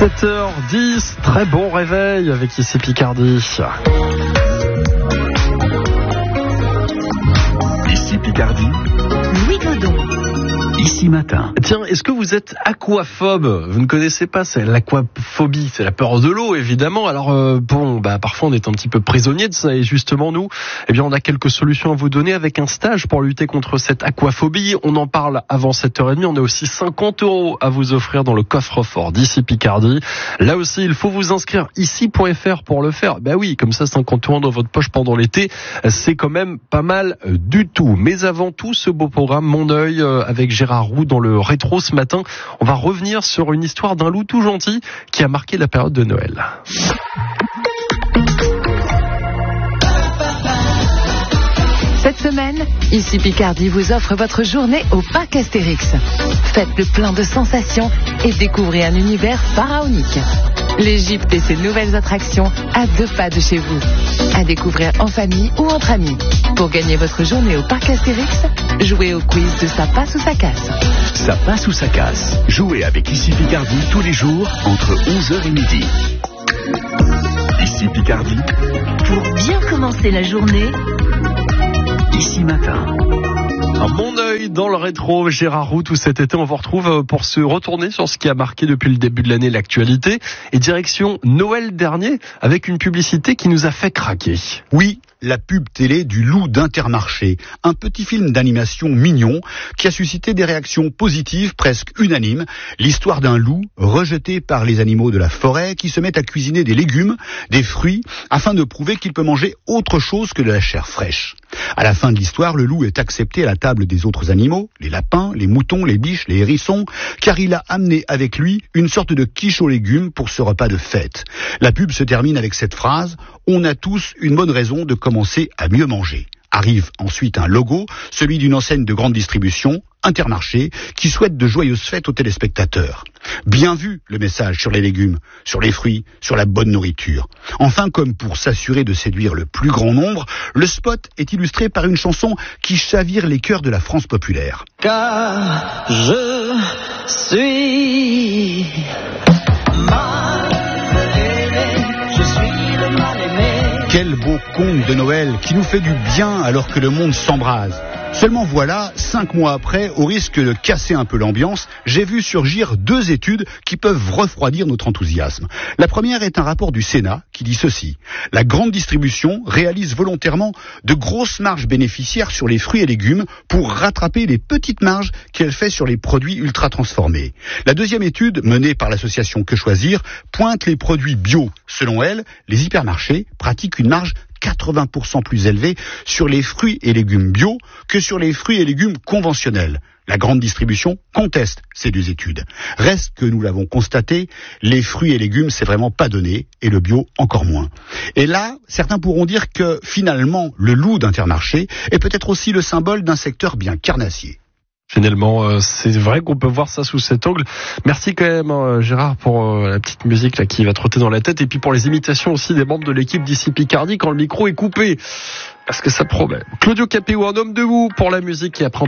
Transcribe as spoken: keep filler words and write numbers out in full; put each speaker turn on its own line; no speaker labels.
sept heures dix, très bon réveil avec ici Picardie.
Ici Picardie.
Louis Godon.
Ici matin.
Tiens, est-ce que vous êtes aquaphobe ? Vous ne connaissez pas, c'est l'aquaphobie, c'est la peur de l'eau évidemment. Alors euh, bon, bah parfois on est un petit peu prisonnier de ça et justement nous, eh bien on a quelques solutions à vous donner avec un stage pour lutter contre cette aquaphobie. On en parle avant sept heures trente, on a aussi cinquante euros à vous offrir dans le coffre-fort d'ici Picardie. Là aussi, il faut vous inscrire ici point f r pour le faire. Bah oui, comme ça cinquante euros dans votre poche pendant l'été, c'est quand même pas mal du tout. Mais avant tout, ce beau programme Mon œil avec Gérard Roux dans le rétro ce matin. On va revenir sur une histoire d'un loup tout gentil qui a marqué la période de Noël.
Cette semaine, ici Picardie vous offre votre journée au parc Astérix. Faites le plein de sensations et découvrez un univers pharaonique. L'Égypte et ses nouvelles attractions à deux pas de chez vous. À découvrir en famille ou entre amis. Pour gagner votre journée au parc Astérix, jouez au quiz de Ça passe ou ça casse.
Ça passe ou ça casse. Jouez avec Ici Picardie tous les jours entre onze heures et midi. Ici Picardie.
Pour bien commencer la journée,
Ici matin.
À mon œil dans le rétro, Gérard Roux, tout cet été, on vous retrouve pour se retourner sur ce qui a marqué depuis le début de l'année l'actualité. Et direction Noël dernier, avec une publicité qui nous a fait craquer.
Oui, la pub télé du loup d'Intermarché, un petit film d'animation mignon qui a suscité des réactions positives presque unanimes. L'histoire d'un loup rejeté par les animaux de la forêt qui se met à cuisiner des légumes, des fruits, afin de prouver qu'il peut manger autre chose que de la chair fraîche. À la fin de l'histoire, le loup est accepté à la table des autres animaux, les lapins, les moutons, les biches, les hérissons, car il a amené avec lui une sorte de quiche aux légumes pour ce repas de fête. La pub se termine avec cette phrase « On a tous une bonne raison de commencer à mieux manger ». Arrive ensuite un logo, celui d'une enseigne de grande distribution, Intermarché, qui souhaite de joyeuses fêtes aux téléspectateurs. Bien vu le message sur les légumes, sur les fruits, sur la bonne nourriture. Enfin, comme pour s'assurer de séduire le plus grand nombre, le spot est illustré par une chanson qui chavire les cœurs de la France populaire.
Car je suis mal aimé, je suis le mal aimé.
Quel beau conte de Noël qui nous fait du bien alors que le monde s'embrase. Seulement voilà, cinq mois après, au risque de casser un peu l'ambiance, j'ai vu surgir deux études qui peuvent refroidir notre enthousiasme. La première est un rapport du Sénat qui dit ceci. La grande distribution réalise volontairement de grosses marges bénéficiaires sur les fruits et légumes pour rattraper les petites marges qu'elle fait sur les produits ultra transformés. La deuxième étude, menée par l'association Que Choisir, pointe les produits bio. Selon elle, les hypermarchés pratiquent une marge quatre-vingts pour cent plus élevée sur les fruits et légumes bio que sur les fruits et légumes conventionnels. La grande distribution conteste ces deux études. Reste que nous l'avons constaté, les fruits et légumes c'est vraiment pas donné et le bio encore moins. Et là, certains pourront dire que finalement le loup d'Intermarché est peut-être aussi le symbole d'un secteur bien carnassier.
Finalement, euh, c'est vrai qu'on peut voir ça sous cet angle. Merci quand même euh, Gérard pour euh, la petite musique là qui va trotter dans la tête et puis pour les imitations aussi des membres de l'équipe d'ici Picardie quand le micro est coupé. Parce que ça promet. Claudio Capéo, un homme debout pour la musique qui apprend